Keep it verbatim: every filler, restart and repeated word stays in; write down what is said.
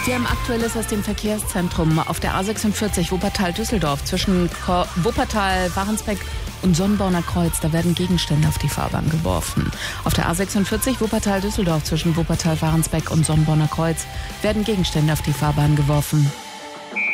Wir haben Aktuelles aus dem Verkehrszentrum auf der A sechsundvierzig Wuppertal-Düsseldorf zwischen Wuppertal-Warensbeck und Sonnenborner Kreuz. Da werden Gegenstände auf die Fahrbahn geworfen. Auf der A sechsundvierzig Wuppertal-Düsseldorf zwischen Wuppertal-Warensbeck und Sonnenborner Kreuz werden Gegenstände auf die Fahrbahn geworfen.